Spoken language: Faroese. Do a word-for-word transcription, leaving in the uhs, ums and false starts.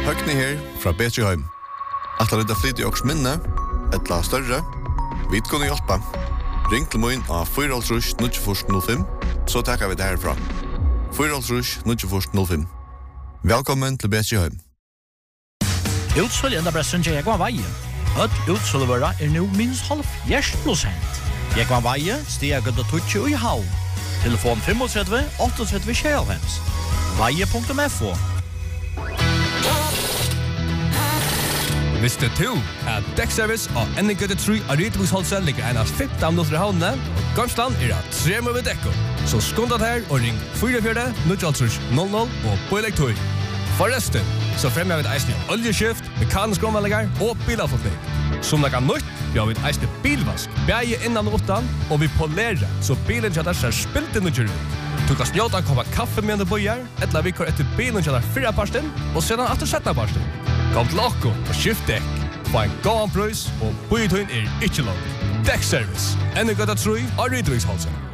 Høgni her fra Betriheim. At la rydda flyt i åks minne, etla større, vi kunne hjelpe. Ring til min av fire null null fem, så takker vi det herfra. fire null null fem. Velkommen til Betriheim. Utsolg enda bressen til Jekvann Veie. Øtt utsolgvøra er nå minst halvfjerds prosent. Jekvann Veie stiger gødda tutsi i havn. Telefon tre fem åtte tre seks. Veie punktum f o. Visste du at dekkservice og enda gødda tre av Rydviksholset ligger en av femten minutter i havnene, og Gamsland er at tre med dekko. Så skundat her og ring fire fire null null null og på elektor. Forresten, så fremmer vi et eisne oljeskift, mekanisk omvallinger og bilavfotning. Som det kan nytt, vi har vi et eisne bilvask, bæge innan og utan, og vi polerer, så bilen kjadar ser spilt inn og kjør ut. Du kan snjåta en koppa kaffe med du bøyer, etla vi kår etter bilen kjadar fyrra parsten, og sedan atter setta parsten. Kom til okko og skift dekk. Få en gåan prøys, og bøytøyn er ikke lov. Dekkservice, enda gøtta tru av Rydviksholset.